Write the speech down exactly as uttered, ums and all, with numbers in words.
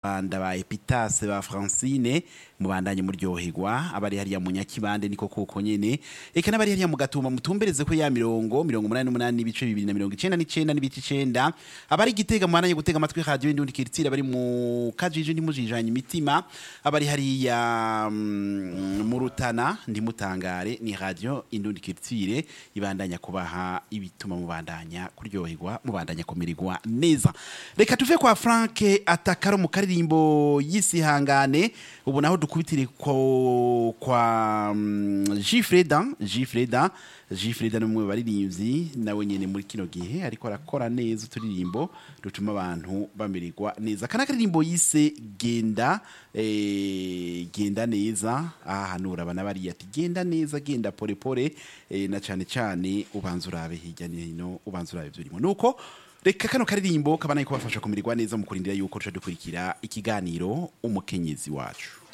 banda ba Epitase ba Francine mubandanye muryoherwa abari hariya mu Nyakibande niko kuko nyene eka nabari hariya mu Gatumba mutumbereze ko ya mirongo mirongo umunani n'umunani n'ibice bibiri na mirongo icenda n'icenda n'ibice icenda abari Gitega mubandanye gutega amatwi radio Indundi Kiritsire abari mu Kajiji ndimujijanye imitima abari hariya mm, mu Rutana ndimutangare ni radio Indundi Kiritsire ibandanya kubaha ibituma mubandanya kuryoherwa mubandanya komerigwa neza reka tuve kwa Frank atakaro mu karirimbo yisihangane ubu naho dukubitire kwa kwa um, Gifreda Gifreda Gifreda numwe baririmbyi nawe nyene muri kino gihe ariko arakora neza uturirimbo dutuma abantu bamerigwa neza kana karirimbo yise genda eh, genda neza ahanura abana bari ati genda neza genda pole pole eh, na cyane cyane ubanza urabe hirya no ubanza urabe byurimo nuko reka kano karirimbo kabana ko bafasha kumerigwa neza mu kurindira yuko tuca dukurikira ikiganiro umukenyezi wacu.